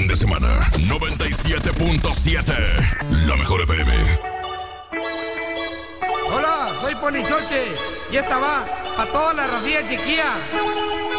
fin de semana. 97.7, la mejor FM. Hola, soy Ponichoche y esta va para toda la racía chiquilla.